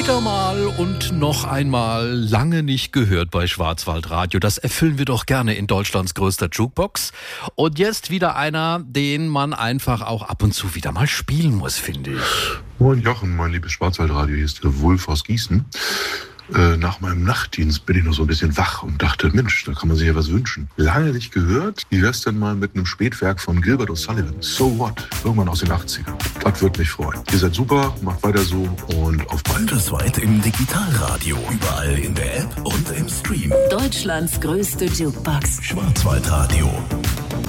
Wieder mal und noch einmal lange nicht gehört bei Schwarzwaldradio. Das erfüllen wir doch gerne in Deutschlands größter Jukebox. Und jetzt wieder einer, den man einfach auch ab und zu wieder mal spielen muss, finde ich. Moin Jochen, mein liebes Schwarzwaldradio, hier ist der Wulf aus Gießen. Nach meinem Nachtdienst bin ich noch so ein bisschen wach und dachte, Mensch, da kann man sich ja was wünschen. Lange nicht gehört. Wie wär's denn mal mit einem Spätwerk von Gilbert O'Sullivan? So What? Irgendwann aus den 80ern. Das würde mich freuen. Ihr seid super, macht weiter so und auf bald. Bundesweit im Digitalradio, überall in der App und im Stream. Deutschlands größte Jukebox. Schwarzwaldradio.